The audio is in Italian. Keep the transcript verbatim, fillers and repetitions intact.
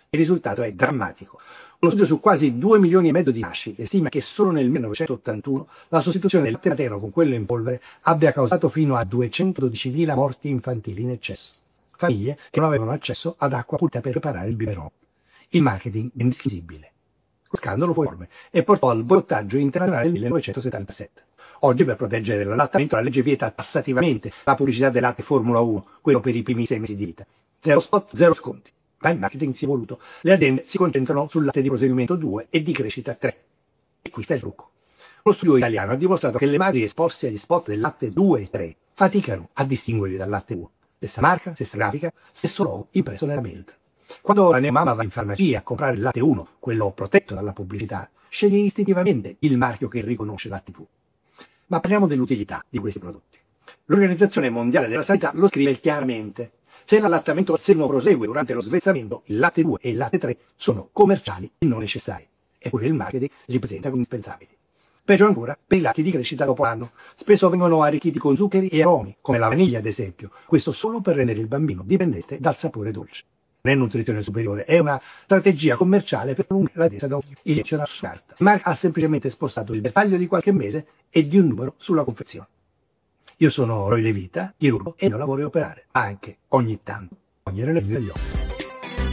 Il risultato è drammatico. Uno studio su quasi due milioni e mezzo di nascite stima che solo nel millenovecentottantuno la sostituzione del latte materno con quello in polvere abbia causato fino a duecentododicimila morti infantili in eccesso. Famiglie che non avevano accesso ad acqua pulita per preparare il biberon. Il marketing è indiscutibile. Lo scandalo fu enorme e portò al boicottaggio internazionale nel millenovecentosettantasette. Oggi, per proteggere l'allattamento, la legge vieta tassativamente la pubblicità del latte Formula uno, quello per i primi sei mesi di vita. Zero spot, zero sconti. Ma il marketing si è evoluto. Le aziende si concentrano sul latte di proseguimento due e di crescita tre. E qui sta il trucco. Uno studio italiano ha dimostrato che le madri esposte agli spot del latte due e tre faticano a distinguerli dal latte uno. Stessa marca, stessa grafica, stesso logo impresso nella mail. Quando la neomamma va in farmacia a comprare il latte uno, quello protetto dalla pubblicità, sceglie istintivamente il marchio che riconosce la tivù. Ma parliamo dell'utilità di questi prodotti. L'Organizzazione Mondiale della Sanità lo scrive chiaramente. Se l'allattamento materno prosegue durante lo svezzamento, il latte due e il latte tre sono commerciali e non necessari. Eppure il marketing li presenta come indispensabili. Peggio ancora per i latti di crescita dopo l'anno. Spesso vengono arricchiti con zuccheri e aromi, come la vaniglia ad esempio. Questo solo per rendere il bambino dipendente dal sapore dolce. Non è nutrizione superiore, è una strategia commerciale per prolungare l'attesa da il lievito su carta. Mark ha semplicemente spostato il bersaglio di qualche mese e di un numero sulla confezione. Io sono Roy Levita, chirurgo, e il mio lavoro è operare, ma anche, ogni tanto, togliere le dagli occhi.